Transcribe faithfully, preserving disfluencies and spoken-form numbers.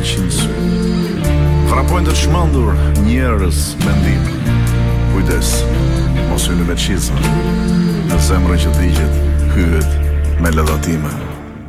qindë sy. Frapojnë të çmendur njerëz mendim. Kujdes, mos hyni me çizme. Në zemrën që digjet, hyhet me lëdhatime.